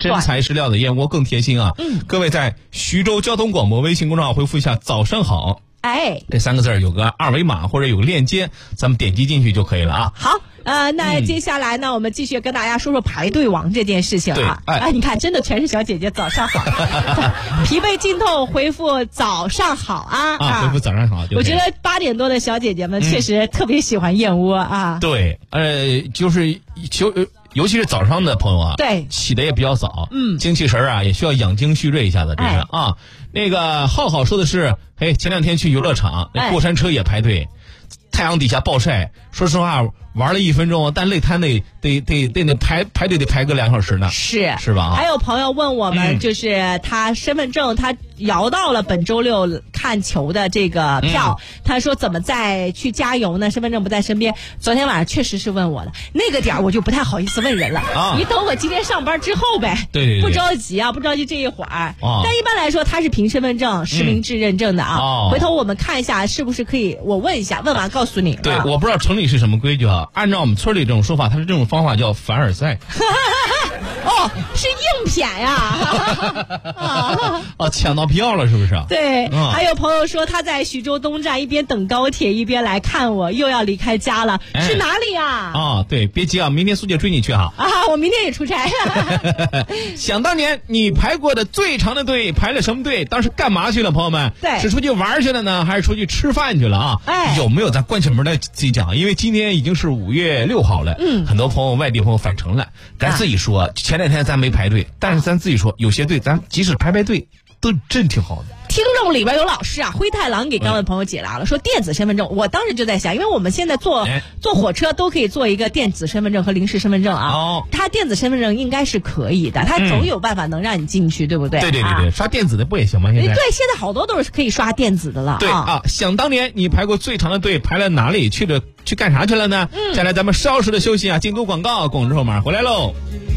真材实料的燕窝更贴心啊。各位在徐州交通广播微信公众号回复一下早上好，这3个字有个二维码或者有个链接，咱们点击进去就可以了啊。 好，那接下来呢，我们继续跟大家说说排队王这件事情啊。你看，真的全是小姐姐，早上好，疲惫浸透回复早上好回复早上好。 我觉得8点多的小姐姐们确实特别喜欢燕窝啊。 对，就是尤其是早上的朋友啊， 对， 起的也比较早，精气神啊也需要养精蓄锐一下的，这是啊。那个浩浩说的是，前2天去游乐场，那过山车也排队，太阳底下暴晒，说实话玩了1分钟，但累瘫得排队得排个2小时呢，是吧？ 还有朋友问我们，就是他身份证他摇到了本周6看球的这个票，他说怎么再去加油呢？身份证不在身边。昨天晚上确实是问我的，那个点我就不太好意思问人了。你等我今天上班之后呗。 对， 不着急啊，不着急这一会儿。但一般来说，他是凭身份证实名制认证的啊。回头我们看一下是不是可以，我问一下，问完告诉你。 对，我不知道城里是什么规矩啊。按照我们村里这种说法，它是这种方法叫凡尔赛。 是硬谝呀！ 抢到票了是不是？ 对，还有朋友说他在徐州东站一边等高铁一边来看我，又要离开家了，是哪里啊？ 对，别急啊，明天苏姐追你去哈。 我明天也出差。 想当年你排过的最长的队排了什么队？当时干嘛去了？朋友们， 对， 是出去玩去了呢，还是出去吃饭去了啊？有没有咱关起门来自己讲？因为今天已经是5月6号了，很多朋友外地朋友返程了，咱自己说，前2天咱没排队，但是咱自己说，有些队咱即使排队都真挺好的。 听众里边有老师灰太狼给刚才朋友解答了，说电子身份证，我当时就在想，因为我们现在坐火车都可以做一个电子身份证和临时身份证啊。他电子身份证应该是可以的，他总有办法能让你进去，对不对？ 对，刷电子的不也行吗？现在对，现在好多都是可以刷电子的了。 对想当年你排过最长的队排了哪里去干啥去了呢？再来咱们稍事的休息啊，进度广告，广州马上回来喽。